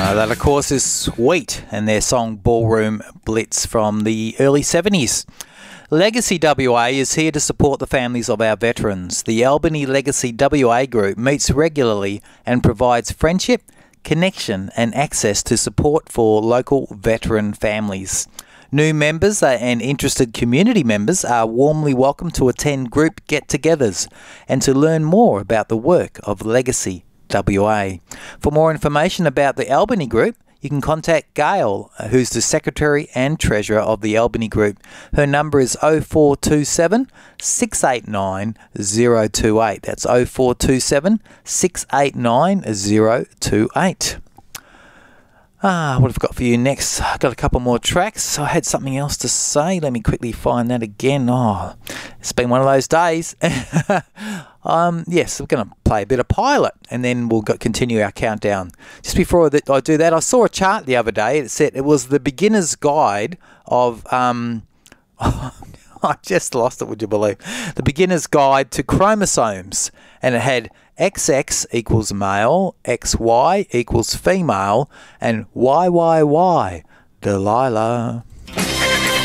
That, of course, is Sweet and their song Ballroom Blitz from the early 70s. Legacy WA is here to support the families of our veterans. The Albany Legacy WA group meets regularly and provides friendship, connection and access to support for local veteran families. New members and interested community members are warmly welcome to attend group get-togethers and to learn more about the work of Legacy WA. For more information about the Albany Group, you can contact Gail, who's the Secretary and Treasurer of the Albany Group. Her number is 0427 689 028. That's 0427 689 028. What have I got for you next? I've got a couple more tracks. I had something else to say. Let me quickly find that again. It's been one of those days. Yes, we're going to play a bit of Pilot and then we'll continue our countdown. Just before I do that, I saw a chart the other day. It said it was the beginner's guide of... I just lost it, would you believe? The beginner's guide to chromosomes. And it had XX equals male, XY equals female, and YYY, Delilah.